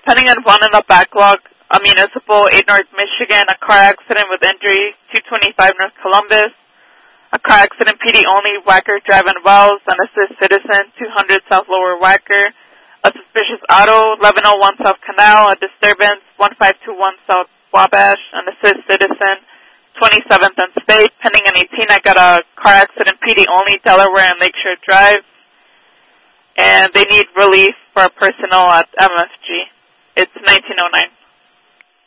Pending and one in the backlog, a municipal, 8 North Michigan, a car accident with injury, 225 North Columbus. A car accident, PD only, Wacker Drive and Wells, an assist citizen, 200 South Lower Wacker. A suspicious auto, 1101 South Canal, a disturbance, 1521 South Wabash, an assist citizen, 27th and State. Pending an 18, I got a car accident, PD only, Delaware and Lakeshore Drive. And they need relief for personnel at MFG. It's 1909.